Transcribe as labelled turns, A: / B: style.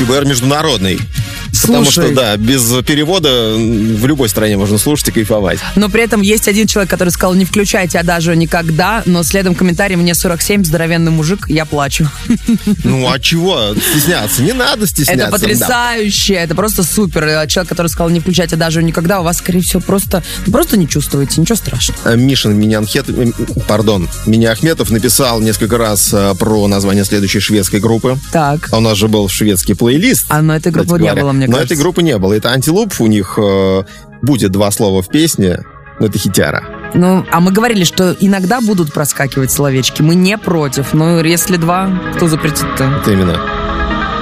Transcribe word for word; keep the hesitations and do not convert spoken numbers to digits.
A: ЧБР международный. Потому
B: Слушай.
A: что, да, без перевода в любой стране можно слушать и кайфовать.
B: Но при этом есть один человек, который сказал, не включайте Адажио никогда, но следом комментарий, мне сорок семь, здоровенный мужик, я плачу.
A: Ну, а чего стесняться? Не надо стесняться.
B: Это потрясающе, да. Это просто супер. Человек, который сказал, не включайте Адажио никогда, у вас, скорее всего, просто, просто не чувствуете, ничего страшного.
A: Мишин Минианхет, пардон, Миниахметов написал несколько раз про название следующей шведской группы.
B: Так.
A: А у нас же был шведский плейлист.
B: А, но этой группы не было, мне
A: Но
B: кажется.
A: этой группы не было. Это Антилуп, у них э, будет два слова в песне, но это хитяра.
B: Ну, а мы говорили, что иногда будут проскакивать словечки. Мы не против, но если два, кто запретит-то?
A: Это именно.